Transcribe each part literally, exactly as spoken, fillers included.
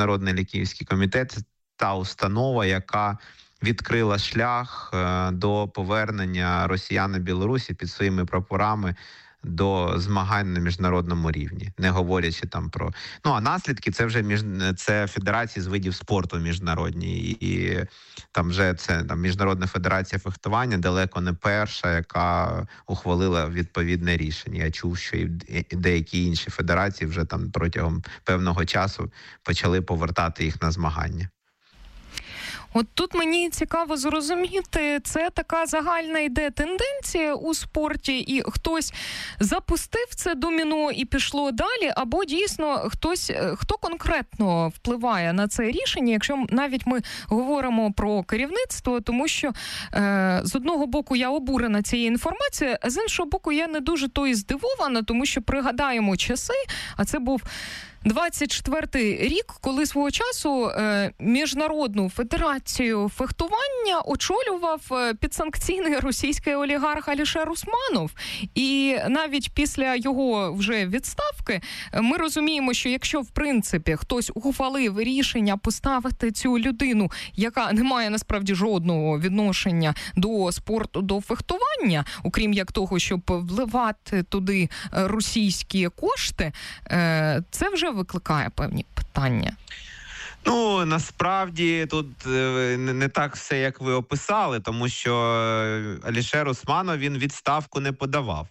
Міжнародний олімпійський комітет – це та установа, яка відкрила шлях до повернення росіян і Білорусі під своїми прапорами до змагань на міжнародному рівні, не говорячи там про... Ну, а наслідки це вже між... це федерації з видів спорту міжнародні, і там вже це там Міжнародна федерація фехтування далеко не перша, яка ухвалила відповідне рішення. Я чув, що і деякі інші федерації вже там протягом певного часу почали повертати їх на змагання. От тут мені цікаво зрозуміти, це така загальна йде тенденція у спорті, і хтось запустив це доміно і пішло далі, або дійсно хтось, хто конкретно впливає на це рішення, якщо навіть ми говоримо про керівництво, тому що е, з одного боку я обурена цією інформацією, а з іншого боку я не дуже то і здивована, тому що пригадаємо часи, а це був двадцять четвертий рік, коли свого часу е, Міжнародну федерацію фехтування очолював е, підсанкційний російський олігарх Алішер Усманов. І навіть після його вже відставки е, ми розуміємо, що якщо в принципі хтось ухвалив рішення поставити цю людину, яка не має насправді жодного відношення до спорту, до фехтування, окрім як того, щоб вливати туди російські кошти, е, це вже викликає певні питання. Ну, насправді, тут е, не так все, як ви описали, тому що Алішер Усманов, він відставку не подавав.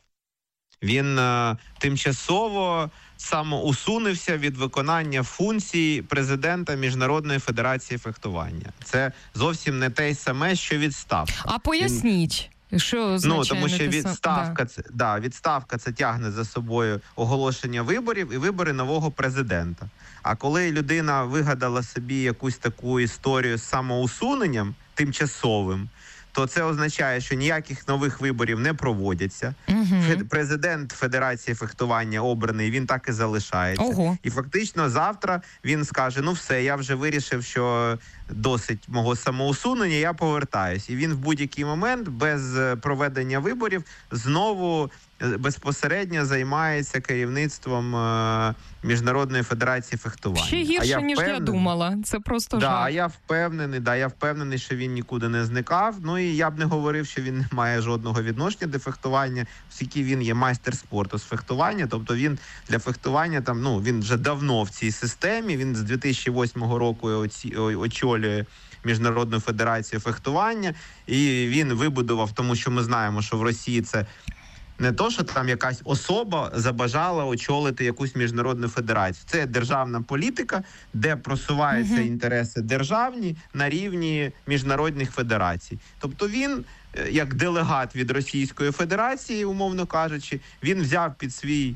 Він е, тимчасово самоусунувся від виконання функцій президента Міжнародної федерації фехтування. Це зовсім не те саме, що відставка. А поясніть. Що означає, ну, тому що відставка, да. це, да, відставка це тягне за собою оголошення виборів і вибори нового президента. А коли людина вигадала собі якусь таку історію з самоусуненням тимчасовим, то це означає, що ніяких нових виборів не проводяться. Угу. Президент Федерації фехтування обраний, він так і залишається. Ого. І фактично завтра він скаже, ну все, я вже вирішив, що досить мого самоусунення, я повертаюсь. І він в будь-який момент без проведення виборів знову безпосередньо займається керівництвом е, Міжнародної федерації фехтування. Ще гірше, я ніж я думала. Це просто да, жах. Я впевнений, да, я впевнений, що він нікуди не зникав. Ну і я б не говорив, що він не має жодного відношення до фехтування, оскільки він є майстер спорту з фехтування. Тобто він для фехтування, там, ну, він вже давно в цій системі, він з дві тисячі восьмого року оці, очолює Міжнародну федерацію фехтування, і він вибудував, тому що ми знаємо, що в Росії це не то, що там якась особа забажала очолити якусь міжнародну федерацію. Це державна політика, де просуваються uh-huh. інтереси державні на рівні міжнародних федерацій. Тобто він, як делегат від Російської Федерації, умовно кажучи, він взяв під свій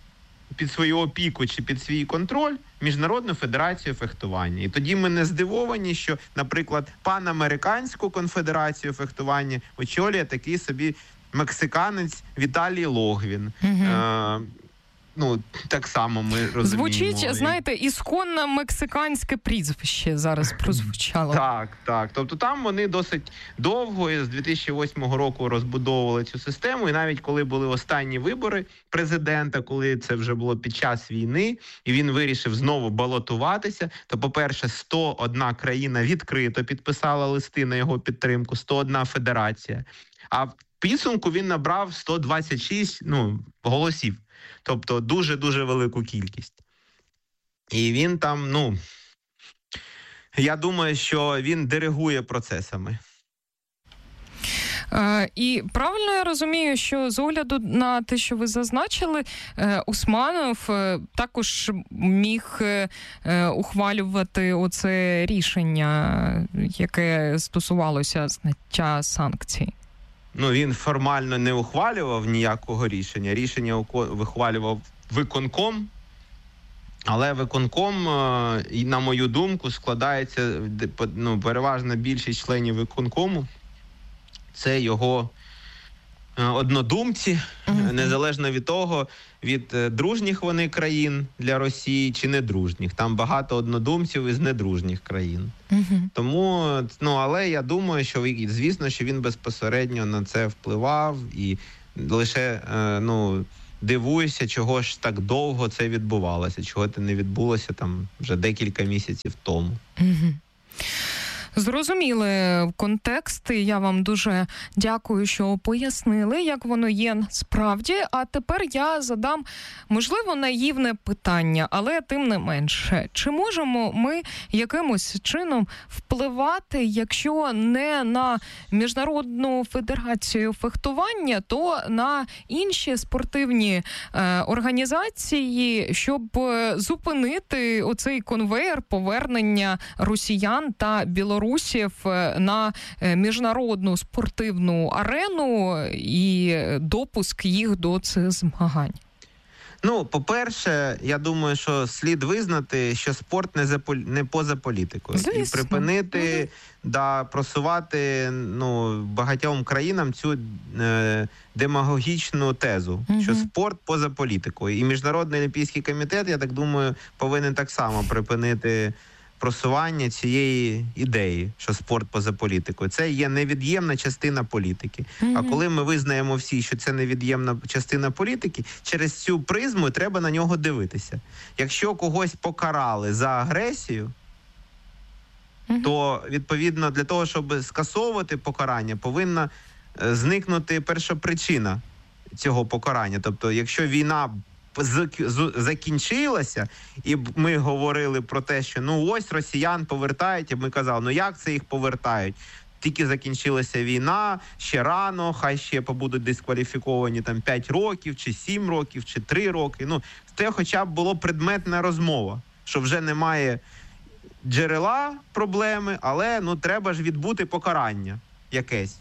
під свою опіку чи під свій контроль Міжнародну федерацію фехтування. І тоді ми не здивовані, що, наприклад, панамериканську конфедерацію фехтування очолює такий собі мексиканець Віталій Логвін. Угу. Е, ну, так само ми розуміємо. Звучить, знаєте, ісконне мексиканське прізвище зараз прозвучало. Так, так. Тобто там вони досить довго, з дві тисячі восьмого року розбудовували цю систему, і навіть коли були останні вибори президента, коли це вже було під час війни, і він вирішив знову балотуватися, то, по-перше, сто одна країна відкрито підписала листи на його підтримку, сто одна федерація. А в підсумку він набрав сто двадцять шість ну, голосів. Тобто дуже-дуже велику кількість. І він там, ну, я думаю, що він диригує процесами. Е, і правильно я розумію, що з огляду на те, що ви зазначили, е, Усманов е, також міг е, ухвалювати оце рішення, яке стосувалося зняття санкцій? Ну, він формально не ухвалював ніякого рішення. Рішення ухвалював виконком, але виконком, на мою думку, складається, ну, переважна більшість членів виконкому. Це його однодумці, uh-huh. незалежно від того, від дружніх вони країн для Росії чи недружніх. Там багато однодумців із недружніх країн. Uh-huh. Тому, ну, але я думаю, що, звісно, що він безпосередньо на це впливав і лише, ну, дивуюся, чого ж так довго це відбувалося, чого це не відбулося там вже декілька місяців тому. Угу. Зрозуміли контекст. Я вам дуже дякую, що пояснили, як воно є справді. А тепер я задам, можливо, наївне питання, але тим не менше. Чи можемо ми якимось чином впливати, якщо не на Міжнародну федерацію фехтування, то на інші спортивні е, організації, щоб зупинити оцей конвеєр повернення росіян та білорусів на міжнародну спортивну арену і допуск їх до цих змагань? Ну, по-перше, я думаю, що слід визнати, що спорт не, за, не поза політикою. Звісно. І припинити, угу. да, просувати ну, багатьом країнам цю е, демагогічну тезу, угу. що спорт поза політикою. І Міжнародний олімпійський комітет, я так думаю, повинен так само припинити просування цієї ідеї, що спорт поза політикою. Це є невід'ємна частина політики. Mm-hmm. А коли ми визнаємо всі, що це невід'ємна частина політики, через цю призму треба на нього дивитися. Якщо когось покарали за агресію, mm-hmm. то, відповідно, для того, щоб скасовувати покарання, повинна зникнути першопричина цього покарання. Тобто, якщо війна закінчилася, і ми говорили про те, що ну ось росіян повертають, і ми казали, ну як це їх повертають? Тільки закінчилася війна, ще рано, хай ще побудуть дискваліфіковані там п'ять років, чи сім років, чи три роки. Ну, це хоча б було предметна розмова, що вже немає джерела проблеми, але ну треба ж відбути покарання якесь.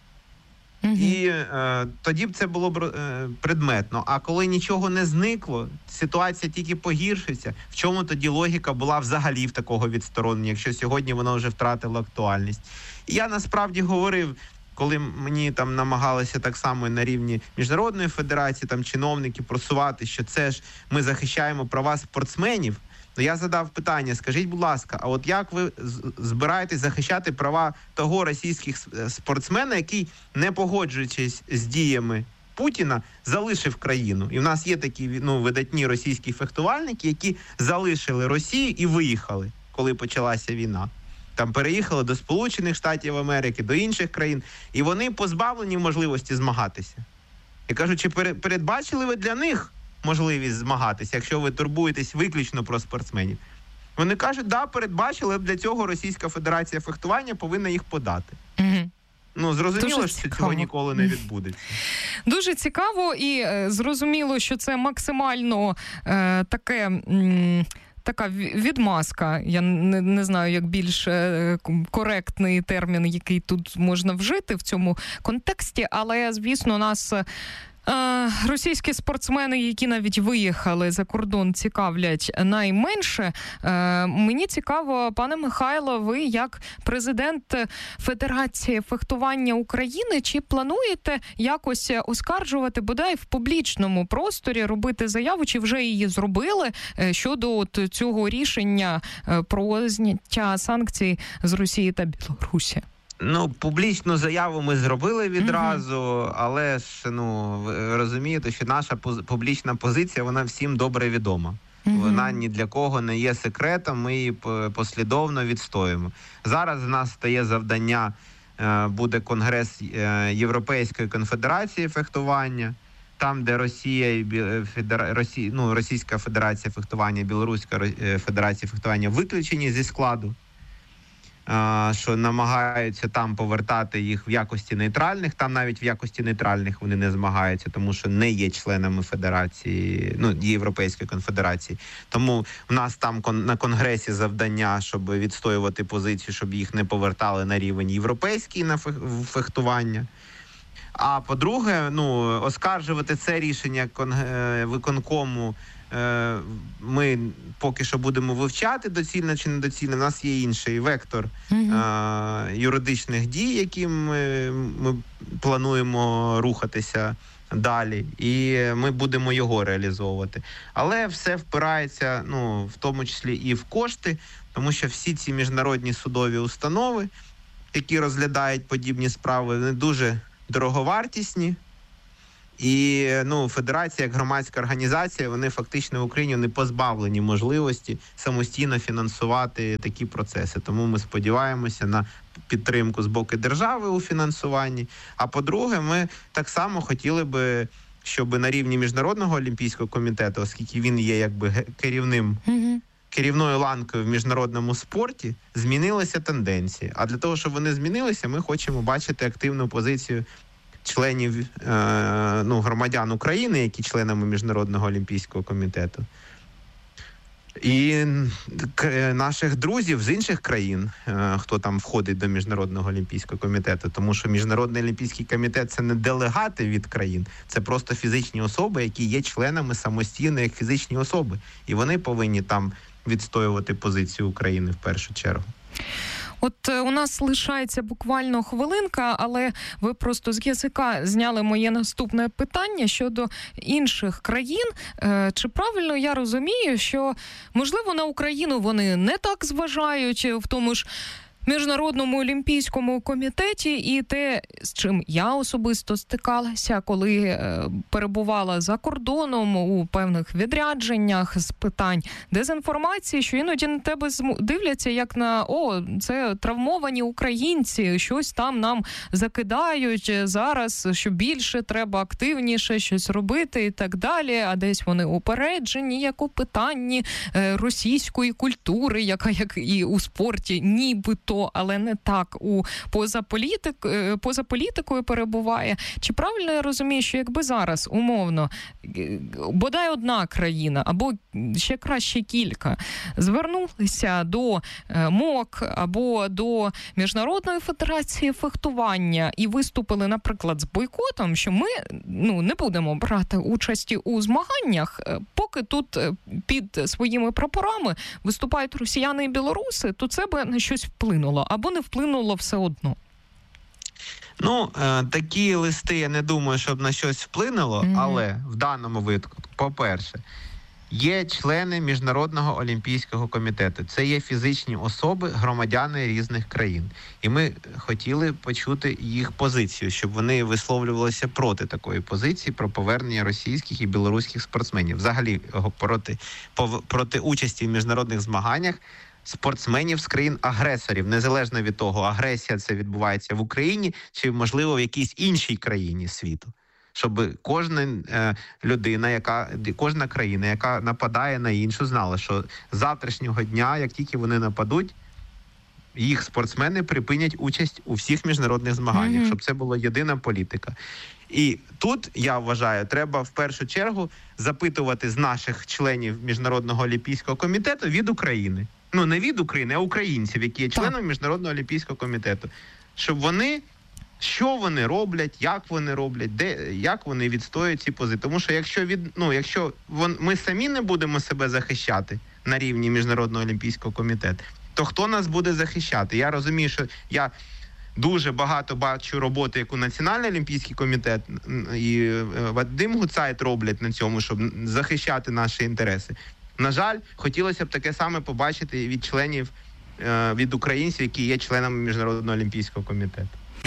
Uh-huh. І е, тоді б це було б е, предметно. А коли нічого не зникло, ситуація тільки погіршиться. В чому тоді логіка була взагалі в такого відсторонення, якщо сьогодні воно вже втратило актуальність? І я насправді говорив, коли мені там намагалися так само на рівні Міжнародної федерації, там чиновники просувати, що це ж ми захищаємо права спортсменів, то я задав питання, скажіть, будь ласка, а от як ви збираєтесь захищати права того російських спортсмена, який, не погоджуючись з діями Путіна, залишив країну? І в нас є такі ну, видатні російські фехтувальники, які залишили Росію і виїхали, коли почалася війна. Там переїхали до Сполучених Штатів Америки, до інших країн, і вони позбавлені можливості змагатися. Я кажу, чи передбачили ви для них можливість змагатися, якщо ви турбуєтесь виключно про спортсменів? Вони кажуть, да, передбачили, для цього Російська Федерація фехтування повинна їх подати. Угу. Ну, зрозуміло, що цього ніколи не відбудеться. Дуже цікаво і е, зрозуміло, що це максимально е, таке... М- Така відмазка, я не, не знаю, як більш е, коректний термін, який тут можна вжити в цьому контексті, але, звісно, нас е, російські спортсмени, які навіть виїхали за кордон, цікавлять найменше. Е, мені цікаво, пане Михайло, ви як президент Федерації фехтування України, чи плануєте якось оскаржувати, бодай в публічному просторі, робити заяву, чи вже її зробили щодо от цього рішення про зняття санкцій з Росії та Білорусі? Ну, публічну заяву ми зробили відразу, mm-hmm. але ж, ну, ви розумієте, що наша публічна позиція, вона всім добре відома. Mm-hmm. Вона ні для кого не є секретом, ми її послідовно відстоїмо. Зараз в нас стає завдання, буде Конгрес Європейської конфедерації фехтування, там, де Росія і Федера... Росія, ну, Російська Федерація фехтування, Білоруська Федерація фехтування виключені зі складу, що намагаються там повертати їх в якості нейтральних. Там навіть в якості нейтральних вони не змагаються, тому що не є членами Федерації, ну, Європейської конфедерації. Тому в нас там на Конгресі завдання, щоб відстоювати позицію, щоб їх не повертали на рівень європейський на фехтування. А по-друге, ну, оскаржувати це рішення виконкому ми поки що будемо вивчати, доцільно чи недоцільно. У нас є інший вектор mm-hmm. а, юридичних дій, яким ми, ми плануємо рухатися далі, і ми будемо його реалізовувати. Але все впирається, ну, в тому числі і в кошти, тому що всі ці міжнародні судові установи, які розглядають подібні справи, вони дуже дороговартісні. І ну, федерація як громадська організація, вони фактично в Україні не позбавлені можливості самостійно фінансувати такі процеси. Тому ми сподіваємося на підтримку з боку держави у фінансуванні. А по-друге, ми так само хотіли би, щоб на рівні Міжнародного олімпійського комітету, оскільки він є якби керівним, mm-hmm. керівною ланкою в міжнародному спорті, змінилися тенденції. А для того, щоб вони змінилися, ми хочемо бачити активну позицію членів, е, ну, громадян України, які членами Міжнародного олімпійського комітету, і к- наших друзів з інших країн, е, хто там входить до Міжнародного олімпійського комітету, тому що Міжнародний олімпійський комітет – це не делегати від країн, це просто фізичні особи, які є членами самостійно як фізичні особи. І вони повинні там відстоювати позицію України в першу чергу. От у нас лишається буквально хвилинка, але ви просто з язика зняли моє наступне питання щодо інших країн. Чи правильно я розумію, що, можливо, на Україну вони не так зважають в тому ж Міжнародному олімпійському комітеті, і те, з чим я особисто стикалася, коли е, перебувала за кордоном у певних відрядженнях з питань дезінформації, що іноді на тебе дивляться як на «О, це травмовані українці, щось там нам закидають зараз, що більше треба активніше щось робити» і так далі, а десь вони упереджені, як у питанні е, російської культури, яка як і у спорті нібито, але не так, у поза, політик, поза політикою перебуває. Чи правильно я розумію, що якби зараз, умовно, бодай одна країна, або ще краще кілька, звернулися до МОК або до Міжнародної федерації фехтування і виступили, наприклад, з бойкотом, що ми ну, не будемо брати участі у змаганнях, поки тут під своїми прапорами виступають росіяни і білоруси, то це би на щось вплинуло. Або не вплинуло все одно? Ну, е, такі листи, я не думаю, щоб на щось вплинуло, mm-hmm. але в даному випадку, по-перше, є члени Міжнародного олімпійського комітету. Це є фізичні особи, громадяни різних країн. І ми хотіли почути їх позицію, щоб вони висловлювалися проти такої позиції, про повернення російських і білоруських спортсменів. Взагалі, проти, проти участі в міжнародних змаганнях спортсменів з країн-агресорів, незалежно від того, агресія це відбувається в Україні чи, можливо, в якійсь іншій країні світу. Щоб кожна е, людина, яка, кожна країна, яка нападає на іншу, знала, що з завтрашнього дня, як тільки вони нападуть, їх спортсмени припинять участь у всіх міжнародних змаганнях, mm-hmm. щоб це була єдина політика. І тут, я вважаю, треба в першу чергу запитувати з наших членів Міжнародного олімпійського комітету від України. Ну, не від України, а українців, які є членами Міжнародного олімпійського комітету. Щоб вони, що вони роблять, як вони роблять, де, як вони відстоюють ці позиції. Тому що якщо, від, ну, якщо вон, ми самі не будемо себе захищати на рівні Міжнародного олімпійського комітету, то хто нас буде захищати? Я розумію, що я дуже багато бачу роботи, яку Національний олімпійський комітет і Вадим Гуцайт роблять на цьому, щоб захищати наші інтереси. На жаль, хотілося б таке саме побачити від членів, від українців, які є членами Міжнародного олімпійського комітету.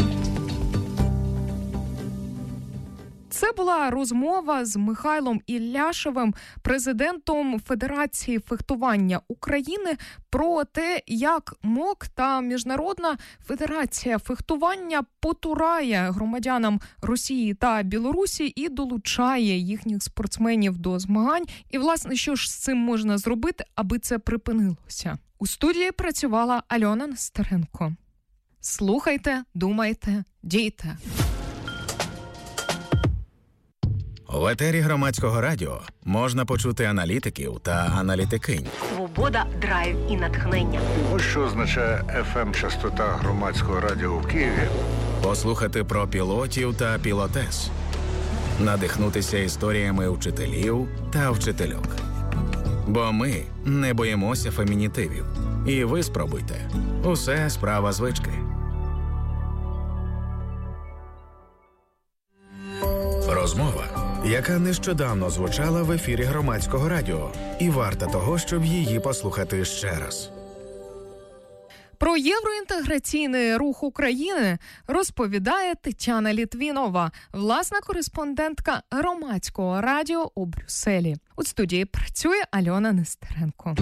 Це була розмова з Михайлом Ілляшевим, президентом Федерації фехтування України, про те, як МОК та Міжнародна федерація фехтування потурає громадянам Росії та Білорусі і долучає їхніх спортсменів до змагань. І, власне, що ж з цим можна зробити, аби це припинилося? У студії працювала Альона Нестеренко. Слухайте, думайте, дійте. В етері Громадського радіо можна почути аналітиків та аналітикинь. Свобода, драйв і натхнення. Ось що означає еф ем-частота Громадського радіо в Києві. Послухати про пілотів та пілотес. Надихнутися історіями вчителів та вчительок. Бо ми не боїмося фемінітивів. І ви спробуйте. Усе справа звички. Розмова, яка нещодавно звучала в ефірі Громадського радіо, і варта того, щоб її послухати ще раз. Про Про євроінтеграційний рух України розповідає Тетяна Літвінова, власна кореспондентка Громадського радіо у Брюсселі. У студії працює Альона Нестеренко.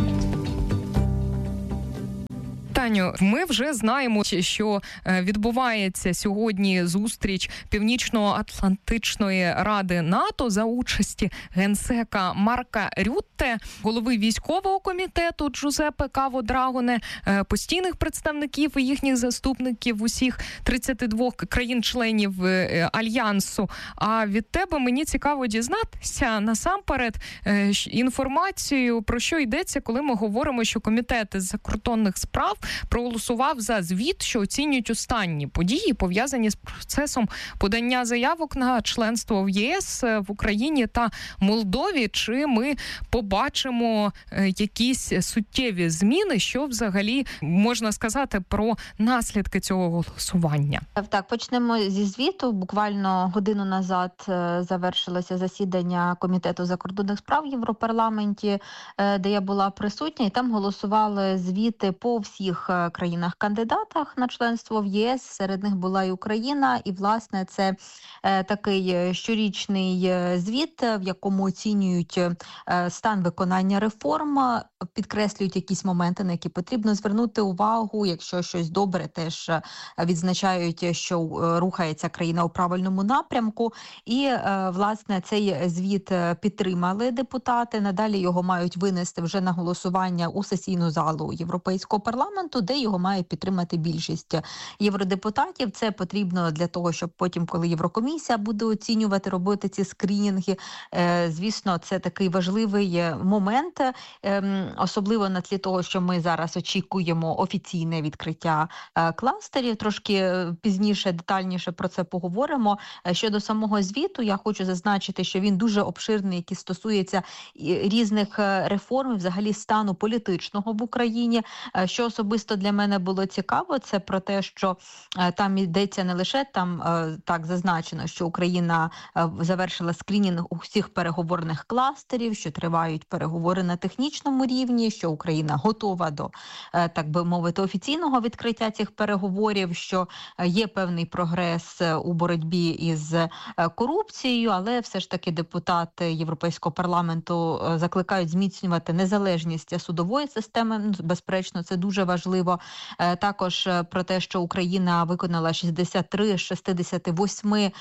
Таню, ми вже знаємо, що відбувається сьогодні зустріч Північно-Атлантичної ради НАТО за участі генсека Марка Рютте, голови військового комітету Джузеппе Каво-Драгоне, постійних представників і їхніх заступників усіх тридцяти двох країн-членів Альянсу. А від тебе мені цікаво дізнатися насамперед інформацію, про що йдеться, коли ми говоримо, що комітет із закордонних справ проголосував за звіт, що оцінюють останні події, пов'язані з процесом подання заявок на членство в ЄС в Україні та Молдові. Чи ми побачимо якісь суттєві зміни, що взагалі можна сказати про наслідки цього голосування? Так, почнемо зі звіту. Буквально годину назад завершилося засідання Комітету закордонних справ в Європарламенті, де я була присутня, і там голосували звіти по всіх країнах-кандидатах на членство в ЄС. Серед них була і Україна. І, власне, це такий щорічний звіт, в якому оцінюють стан виконання реформ, підкреслюють якісь моменти, на які потрібно звернути увагу. Якщо щось добре, теж відзначають, що рухається країна у правильному напрямку. І, власне, цей звіт підтримали депутати. Надалі його мають винести вже на голосування у сесійну залу Європейського парламенту, де його має підтримати більшість євродепутатів. Це потрібно для того, щоб потім, коли Єврокомісія буде оцінювати, робити ці скринінги, звісно, це такий важливий момент, особливо на тлі того, що ми зараз очікуємо офіційне відкриття кластерів. Трошки пізніше, детальніше про це поговоримо. Щодо самого звіту, я хочу зазначити, що він дуже обширний, який стосується різних реформ, взагалі стану політичного в Україні. Що особисто для мене було цікаво, це про те, що там йдеться не лише там так зазначено, що Україна завершила скринінг усіх переговорних кластерів, що тривають переговори на технічному рівні, що Україна готова до, так би мовити, офіційного відкриття цих переговорів, що є певний прогрес у боротьбі із корупцією, але все ж таки депутати Європейського парламенту закликають зміцнювати незалежність судової системи. Безперечно, це дуже важливо. Також про те, що Україна виконала шістдесят три з шістдесят вісім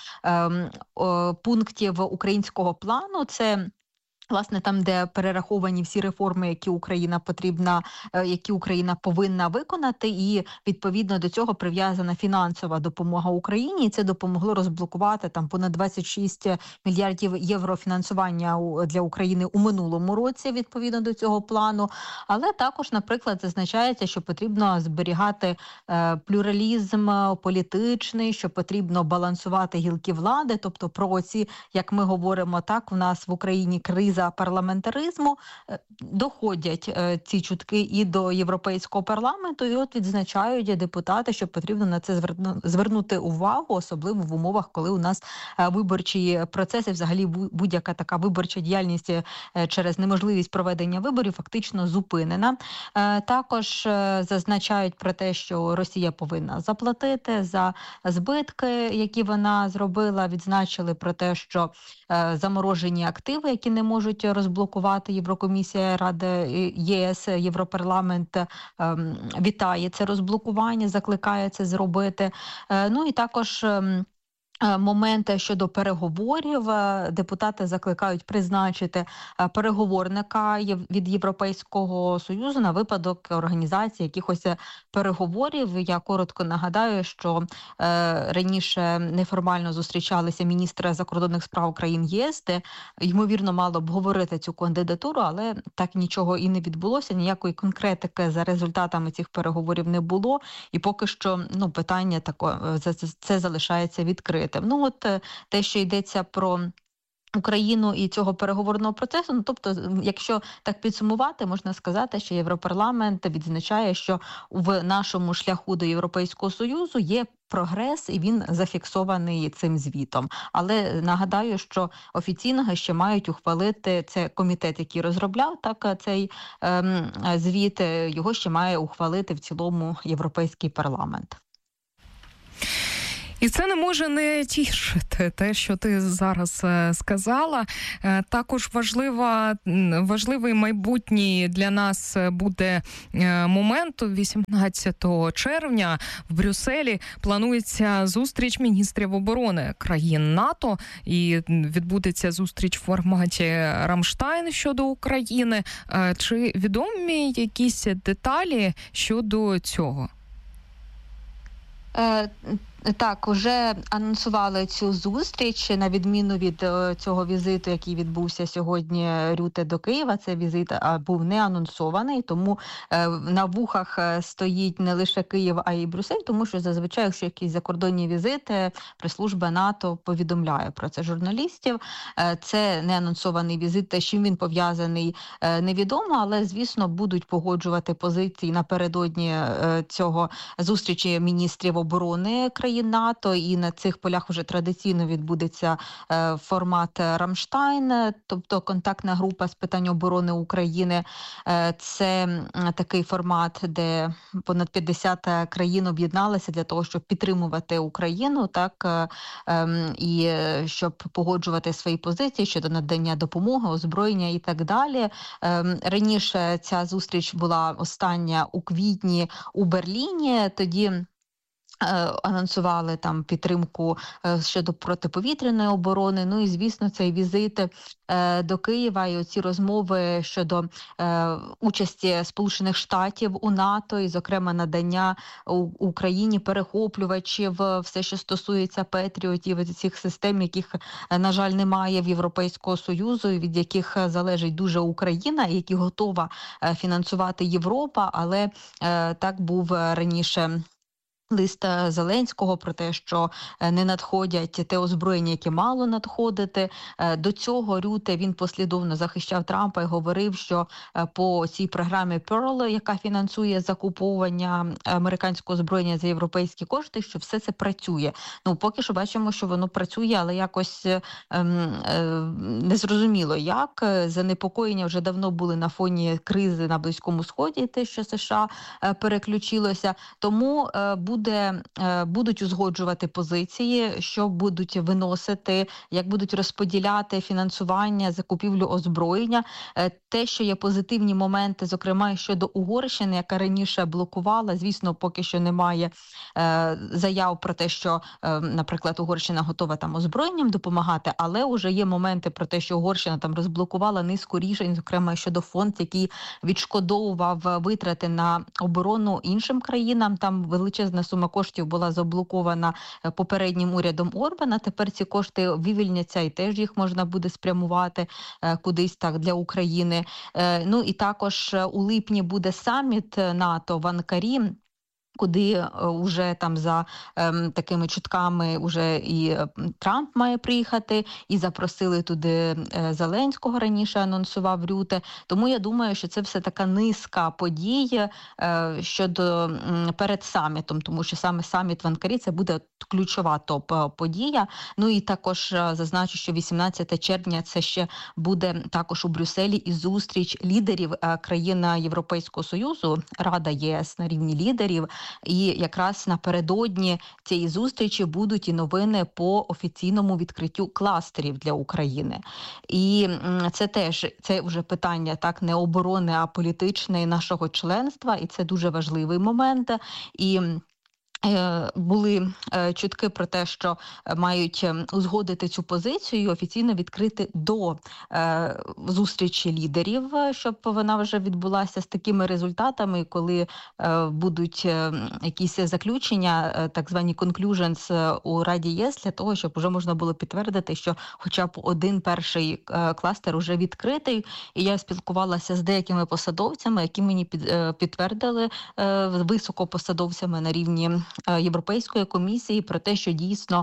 пунктів українського плану. Це власне, там, де перераховані всі реформи, які Україна потрібна, які Україна повинна виконати, і відповідно до цього прив'язана фінансова допомога Україні. І це допомогло розблокувати там понад двадцять шість мільярдів євро фінансування для України у минулому році, відповідно до цього плану. Але також, наприклад, зазначається, що потрібно зберігати е, плюралізм політичний, що потрібно балансувати гілки влади, тобто про оці, як ми говоримо, так, в нас в Україні криза парламентаризму, доходять ці чутки і до Європейського парламенту, і от відзначають депутати, що потрібно на це звернути увагу, особливо в умовах, коли у нас виборчі процеси, взагалі будь-яка така виборча діяльність через неможливість проведення виборів фактично зупинена. Також зазначають про те, що Росія повинна заплатити за збитки, які вона зробила, відзначили про те, що заморожені активи, які не можуть розблокувати Єврокомісія, Рада, ЄС, Європарламент вітає це розблокування, закликає це зробити. Ну і також моменти щодо переговорів. Депутати закликають призначити переговорника від Європейського Союзу на випадок організації якихось переговорів. Я коротко нагадаю, що раніше неформально зустрічалися міністри закордонних справ країн ЄС, де, ймовірно, мало обговорити цю кандидатуру, але так нічого і не відбулося, ніякої конкретики за результатами цих переговорів не було, і поки що, ну, питання таке, це залишається відкритим. Ну от те, що йдеться про Україну і цього переговорного процесу. Ну, тобто, якщо так підсумувати, можна сказати, що Європарламент відзначає, що в нашому шляху до Європейського Союзу є прогрес, і він зафіксований цим звітом. Але нагадаю, що офіційного ще мають ухвалити, це комітет, який розробляв так цей ем, звіт, його ще має ухвалити в цілому Європейський парламент. І це не може не тішити, те, що ти зараз сказала. Також важлива, важливий майбутній для нас буде момент. вісімнадцятого червня в Брюсселі планується зустріч міністрів оборони країн НАТО. І відбудеться зустріч в форматі Рамштайн щодо України. Чи відомі якісь деталі щодо цього? Е, Так, уже анонсували цю зустріч, на відміну від цього візиту, який відбувся сьогодні Рюте до Києва. Цей візит був не анонсований, тому на вухах стоїть не лише Київ, а й Брюссель, тому що зазвичай, якщо якісь закордонні візити, прес-служба НАТО повідомляє про це журналістів. Це не анонсований візит, те, з чим він пов'язаний, невідомо, але, звісно, будуть погоджувати позиції напередодні цього зустрічі міністрів оборони країн НАТО, і на цих полях вже традиційно відбудеться е, формат Рамштайн, тобто контактна група з питань оборони України. Е, це е, такий формат, де понад п'ятдесят країн об'єдналися для того, щоб підтримувати Україну, так, е, е, і щоб погоджувати свої позиції щодо надання допомоги, озброєння і так далі. Е, раніше ця зустріч була остання у квітні у Берліні, тоді анонсували там підтримку щодо протиповітряної оборони. Ну і, звісно, цей візит до Києва і оці розмови щодо е, участі Сполучених Штатів у НАТО і, зокрема, надання Україні перехоплювачів, все, що стосується Петріотів, цих систем, яких, на жаль, немає в Європейського Союзу, і від яких залежить дуже Україна, і які готова фінансувати Європа, але е, так був раніше лист Зеленського про те, що не надходять те озброєння, яке мало надходити. До цього Рюте, він послідовно захищав Трампа і говорив, що по цій програмі Pearl, яка фінансує закуповування американського озброєння за європейські кошти, що все це працює. Ну, поки що бачимо, що воно працює, але якось ем, ем, незрозуміло як. Занепокоєння вже давно були на фоні кризи на Близькому Сході, те, що США переключилося. Тому е, буде Буде, будуть узгоджувати позиції, що будуть виносити, як будуть розподіляти фінансування, закупівлю озброєння. Те, що є позитивні моменти, зокрема щодо Угорщини, яка раніше блокувала, звісно, поки що немає е, заяв про те, що, е, наприклад, Угорщина готова там озброєнням допомагати, але вже є моменти про те, що Угорщина там розблокувала низку рішень, зокрема щодо фонд, який відшкодовував витрати на оборону іншим країнам. Там величезна сума коштів була заблокована попереднім урядом Орбана. Тепер ці кошти вивільняться і теж їх можна буде спрямувати кудись так для України. Ну і також у липні буде саміт НАТО в Анкарі, куди вже там за ем, такими чутками вже і Трамп має приїхати, і запросили туди е, Зеленського, раніше анонсував Рюте. Тому я думаю, що це все така низка подій е, щодо м, перед самітом, тому що саме саміт в Анкарі це буде ключова топ-подія. Ну і також е, зазначу, що вісімнадцятого червня це ще буде також у Брюсселі і зустріч лідерів е, країн Європейського Союзу, Рада ЄС на рівні лідерів. І якраз напередодні цієї зустрічі будуть і новини по офіційному відкриттю кластерів для України. І це теж, це вже питання так не оборони, а політичне нашого членства, і це дуже важливий момент. І були чутки про те, що мають узгодити цю позицію і офіційно відкрити до е, зустрічі лідерів, щоб вона вже відбулася з такими результатами, коли е, будуть е, якісь заключення, е, так звані conclusions у Раді ЄС, для того, щоб вже можна було підтвердити, що хоча б один перший е, кластер уже відкритий. І я спілкувалася з деякими посадовцями, які мені під, е, підтвердили, е, високопосадовцями на рівні Європейської комісії про те, що дійсно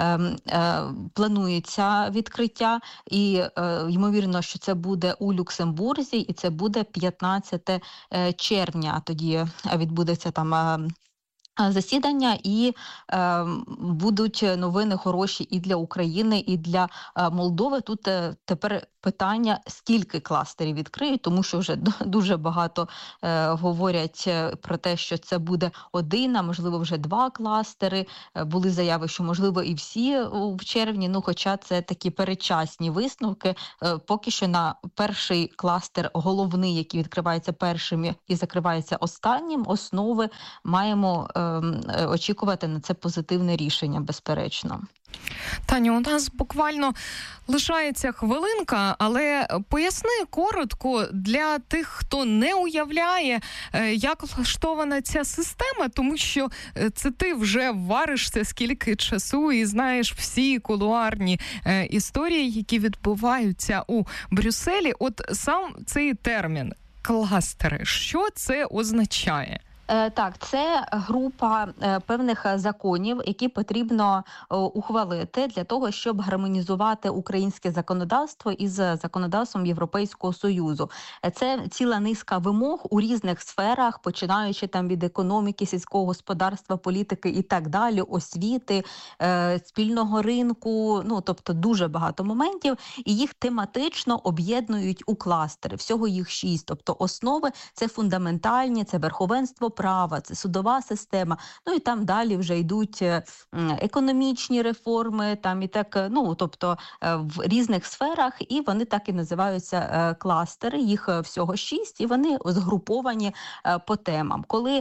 планується відкриття, і ймовірно, що це буде у Люксембурзі, і це буде п'ятнадцятого червня. Тоді відбудеться там засідання, і е, будуть новини хороші і для України, і для е, Молдови. Тут е, тепер питання, скільки кластерів відкриють, тому що вже дуже багато е, говорять про те, що це буде один, а можливо вже два кластери. Е, були заяви, що можливо і всі в червні, ну хоча це такі передчасні висновки. Е, поки що на перший кластер, головний, який відкривається першим і закривається останнім, основи маємо е, очікувати на це позитивне рішення, безперечно. Таню, у нас буквально лишається хвилинка, але поясни коротко для тих, хто не уявляє, як влаштована ця система, тому що це ти вже варишся скільки часу і знаєш всі кулуарні історії, які відбуваються у Брюсселі. От сам цей термін «кластери», що це означає? Так, це група певних законів, які потрібно ухвалити для того, щоб гармонізувати українське законодавство із законодавством Європейського Союзу. Це ціла низка вимог у різних сферах, починаючи там від економіки, сільського господарства, політики і так далі, освіти, спільного ринку, ну, тобто дуже багато моментів, і їх тематично об'єднують у кластери. Всього їх шість, тобто основи – це фундаментальні, це верховенство права, це судова система, ну і там далі вже йдуть економічні реформи, там і так, ну, тобто в різних сферах, і вони так і називаються кластери, їх всього шість, і вони згруповані по темам. Коли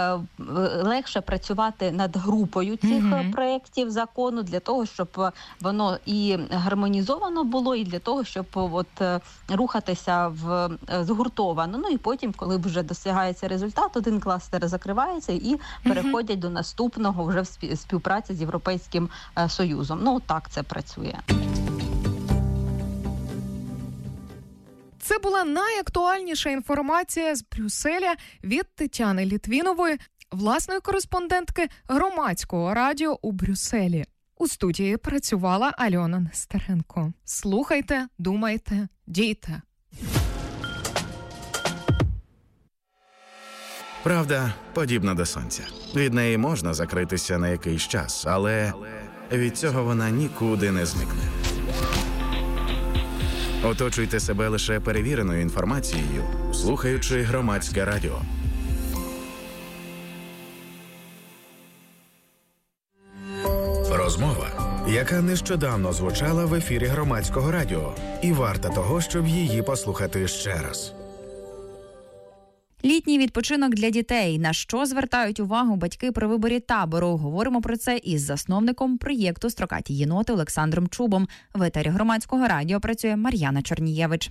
легше працювати над групою цих mm-hmm. проєктів закону, для того, щоб воно і гармонізовано було, і для того, щоб от рухатися в згуртовано. Ну і потім, коли вже досягається результат, один кластер закривається і переходять mm-hmm. до наступного вже в співпраці з Європейським Союзом. Ну, так це працює. Це була найактуальніша інформація з Брюсселя від Тетяни Літвінової, власної кореспондентки Громадського радіо у Брюсселі. У студії працювала Альона Нестеренко. Слухайте, думайте, дійте. Правда подібна до сонця. Від неї можна закритися на якийсь час, але від цього вона нікуди не зникне. Оточуйте себе лише перевіреною інформацією, слухаючи Громадське радіо. Розмова, яка нещодавно звучала в ефірі Громадського радіо, і варта того, щоб її послухати ще раз. Літній відпочинок для дітей. На що звертають увагу батьки при виборі табору? Говоримо про це із засновником проєкту «Строгаті єноти» Олександром Чубом. В етері Громадського радіо працює Мар'яна Чорнієвич.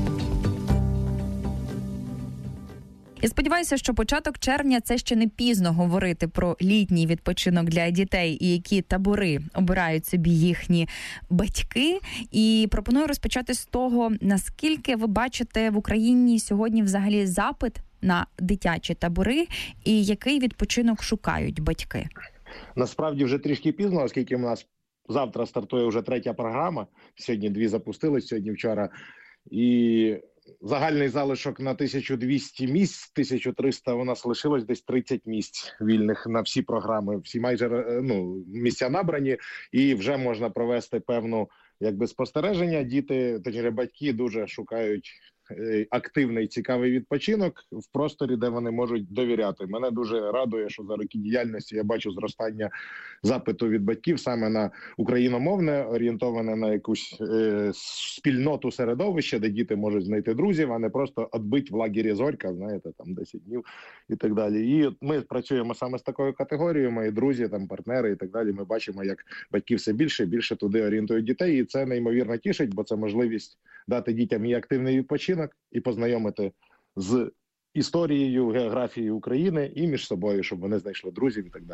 Я сподіваюся, що початок червня – це ще не пізно говорити про літній відпочинок для дітей і які табори обирають собі їхні батьки. І пропоную розпочати з того, наскільки ви бачите в Україні сьогодні взагалі запит на дитячі табори і який відпочинок шукають батьки? Насправді вже трішки пізно, оскільки у нас завтра стартує вже третя програма. Сьогодні дві запустились, сьогодні вчора. І загальний залишок на тисячу двісті місць, тисяча триста у нас лишилось десь тридцять місць вільних на всі програми. Всі майже ну, місця набрані і вже можна провести певну якби спостереження. Діти, точніше батьки дуже шукають активний, цікавий відпочинок в просторі, де вони можуть довіряти. Мене дуже радує, що за роки діяльності я бачу зростання запиту від батьків саме на україномовне, орієнтоване на якусь е, спільноту середовища, де діти можуть знайти друзів, а не просто відбити в лагері «Зорька», знаєте, там десять днів і так далі. І ми працюємо саме з такою категорією, мої друзі, там партнери і так далі. Ми бачимо, як батьки все більше і більше туди орієнтують дітей, і це неймовірно тішить, бо це можливість дати дітям і активний відпочинок, і познайомити з історією, географією України і між собою, щоб вони знайшли друзів і так далі.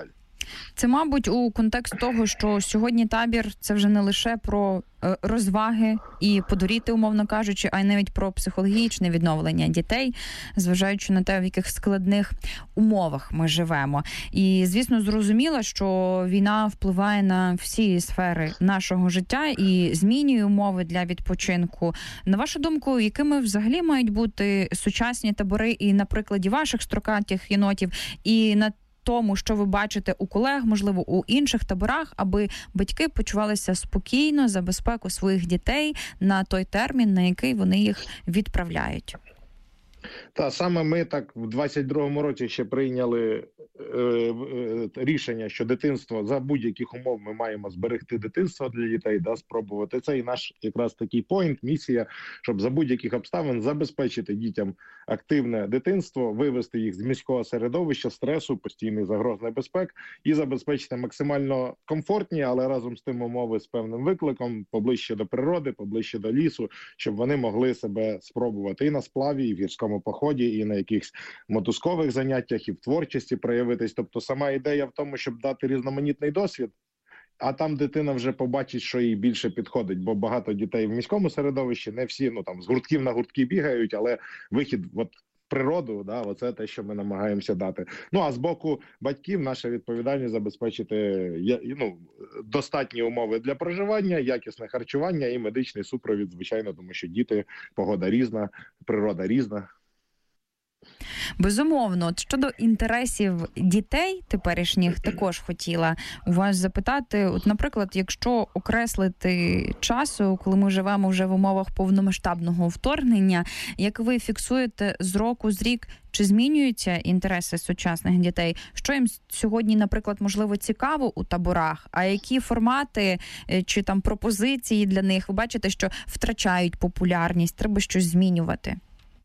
Це, мабуть, у контекст того, що сьогодні табір – це вже не лише про розваги і подуріти, умовно кажучи, а й навіть про психологічне відновлення дітей, зважаючи на те, в яких складних умовах ми живемо. І, звісно, зрозуміло, що війна впливає на всі сфери нашого життя і змінює умови для відпочинку. На вашу думку, якими взагалі мають бути сучасні табори і на прикладі ваших строкатих єнотів, і на тому, що ви бачите у колег, можливо, у інших таборах, аби батьки почувалися спокійно за безпеку своїх дітей на той термін, на який вони їх відправляють? Та саме ми так в двадцять другому році ще прийняли е, е, рішення, що дитинство за будь-яких умов ми маємо зберегти дитинство для дітей, да, спробувати. Це і наш якраз такий поінт, місія, щоб за будь-яких обставин забезпечити дітям активне дитинство, вивести їх з міського середовища, стресу, постійних загроз небезпек і забезпечити максимально комфортні, але разом з тим умови з певним викликом, поближче до природи, поближче до лісу, щоб вони могли себе спробувати і на сплаві, і в гірському поході, і на якихось мотузкових заняттях, і в творчості проявитись. Тобто сама ідея в тому, щоб дати різноманітний досвід, а там дитина вже побачить, що їй більше підходить, бо багато дітей в міському середовищі, не всі, ну там з гуртків на гуртки бігають, але вихід от в природу, да, оце те, що ми намагаємося дати. Ну, а з боку батьків наша відповідальність забезпечити ну, достатні умови для проживання, якісне харчування і медичний супровід, звичайно, тому що діти, погода різна, природа різна. Безумовно. От щодо інтересів дітей теперішніх, також хотіла у вас запитати. От, наприклад, якщо окреслити часу, коли ми живемо вже в умовах повномасштабного вторгнення, як ви фіксуєте з року з рік, чи змінюються інтереси сучасних дітей? Що їм сьогодні, наприклад, можливо, цікаво у таборах? А які формати чи там пропозиції для них, ви бачите, що втрачають популярність, треба щось змінювати?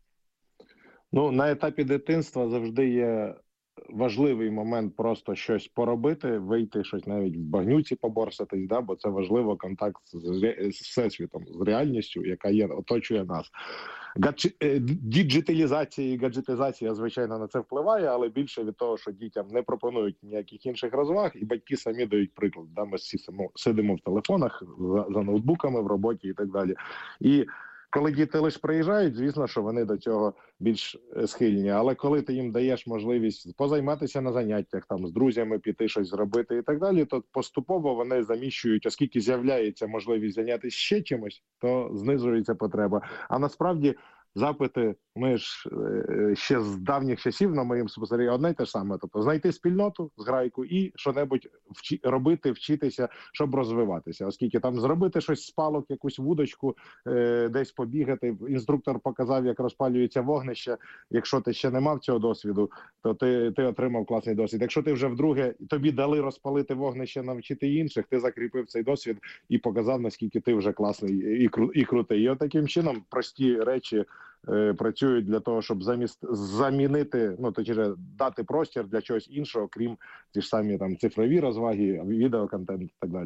Ну, на етапі дитинства завжди є важливий момент просто щось поробити, вийти, щось навіть в багнюці поборсатись, да, бо це важливо, контакт з, з всесвітом, з реальністю, яка є, оточує нас. Гаджі... Діджиталізація і гаджетизація, звичайно, на це впливає, але більше від того, що дітям не пропонують ніяких інших розваг, і батьки самі дають приклад. Да, ми всі сидимо в телефонах, за, за ноутбуками, в роботі і так далі. І коли діти лише приїжджають, звісно, що вони до цього більш схильні. Але коли ти їм даєш можливість позайматися на заняттях, там з друзями піти щось зробити і так далі, то поступово вони заміщують, оскільки з'являється можливість зайнятися ще чимось, то знижується потреба. А насправді запити ми ж ще з давніх часів на моїм спостеріганні одне й те ж саме. Тобто знайти спільноту, зграйку і що-небудь вчи, робити, вчитися, щоб розвиватися. Оскільки там зробити щось з палок, якусь вудочку, е, десь побігати. Інструктор показав, як розпалюється вогнище. Якщо ти ще не мав цього досвіду, то ти, ти отримав класний досвід. Якщо ти вже вдруге, тобі дали розпалити вогнище, навчити інших, ти закріпив цей досвід і показав, наскільки ти вже класний і, кру, і крутий. І от таким чином прості речі е, працюють для того, щоб замість замінити, ну точніше, дати простір для чогось іншого, крім ті ж самі там цифрові розваги, відеоконтент і так далі.